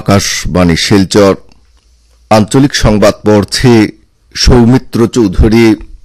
আকাশবাণী শিলচর আঞ্চলিক সংবাদ পড়ছে সৌমিত্র চৌধুরী।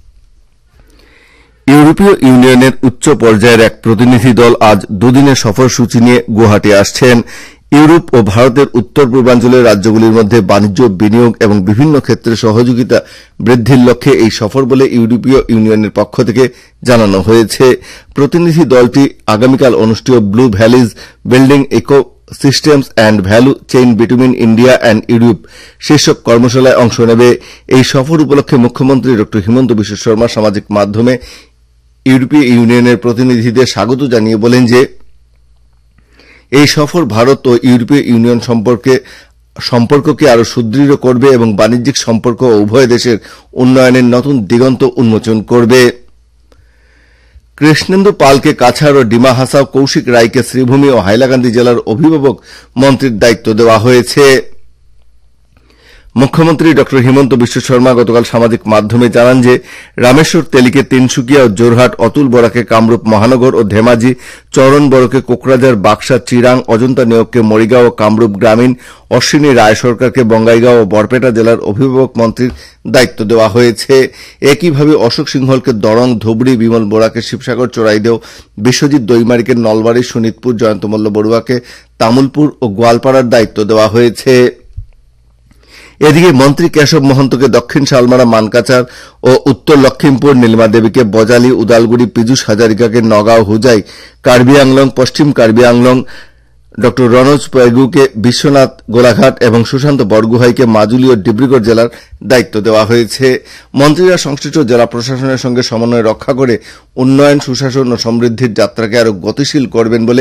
ইউরোপীয় ইউনিয়নের উচ্চ পর্যায়ের এক প্রতিনিধি দল আজ দুদিনের সফরসূচি নিয়ে গুয়াহাটি আসছেন। ইউরোপ ও ভারতের উত্তর পূর্বাঞ্চলের রাজ্যগুলির মধ্যে বাণিজ্য, বিনিয়োগ এবং বিভিন্ন ক্ষেত্রে সহযোগিতা বৃদ্ধির লক্ষ্যে এই সফর বলে ইউরোপীয় ইউনিয়নের পক্ষ থেকে জানানো হয়েছে। প্রতিনিধি দলটি আগামীকাল অনুষ্ঠেয় blue valleys building eco systems and value chain between India and Europe শীর্ষক কর্মশালায় অংশ নেবে। এই সফর উপলক্ষে মুখ্যমন্ত্রী ড হিমন্ত বিশ্ব শর্মা সামাজিক মাধ্যমে ইউরোপীয় ইউনিয়নের প্রতিনিধিদের স্বাগত জানিয়ে বলেন যে এই সফর ভারত ও ইউরোপীয় ইউনিয়ন সম্পর্ককে আরও সুদৃঢ় করবে এবং বাণিজ্যিক সম্পর্ক ও উভয় দেশের উন্নয়নের নতুন দিগন্ত উন্মোচন করবে। কৃষ্ণেন্দু পালকে কাছাড় ও ডিমা হাসাও, কৌশিক রায়কে শ্রীভূমি ও হাইলাকান্দি জেলার অভিভাবক মন্ত্রীর দায়িত্ব দেওয়া হয়েছে। মুখ্যমন্ত্রী ড হিমন্ত বিশ্ব শর্মা গতকাল সামাজিক মাধ্যমে জানান যে রামেশ্বর তেলিকে তিনসুকিয়া ও জোরহাট, অতুল বরাকে কামরূপ মহানগর ও ধেমাজি, চরণ বড়কে কোকরাঝার, বাক্সা, চিরাং, অজন্তা নেওগকে মরিগাঁও ও কামরূপ গ্রামীণ, অশ্বিনী রায় সরকারকে বঙ্গাইগাঁও ও বরপেটা জেলার অভিভাবক মন্ত্রীর দায়িত্ব দেওয়া হয়েছে। একইভাবে অশোক সিংহলকে দরং, ধুবড়ী, বিমল বোরাকে শিবসাগর, চোরাইদেও, বিশ্বজিৎ দৈমারিকে নলবাড়ী, শোনিতপুর, জয়ন্ত মল্ল বড়ুয়াকে তামুলপুর ও গোয়ালপাড়ার দায়িত্ব দেওয়া হয়েছে। এদিকে মন্ত্রী কেশব মহন্তকে দক্ষিণ শালমারা, মানকাচার ও উত্তর লক্ষিমপুর, নীলিমা দেবীকে বজালী, উদালগুড়ি, পীযুষ হাজারিকাকে নগাঁও, হুজাই, কার্বি আংলং, পশ্চিম কার্বি আংলং, ড রনোজ পয়গুকে বিশ্বনাথ, গোলাঘাট এবং সুশান্ত বরগুহাইকে মাজুলি ও ডিব্রুগড় জেলার দায়িত্ব দেওয়া হয়েছে। মন্ত্রীরা সংশ্লিষ্ট জেলা প্রশাসনের সঙ্গে সমন্বয় রক্ষা করে উন্নয়ন, সুশাসন ও সমৃদ্ধির যাত্রাকে আরও গতিশীল করবেন বলে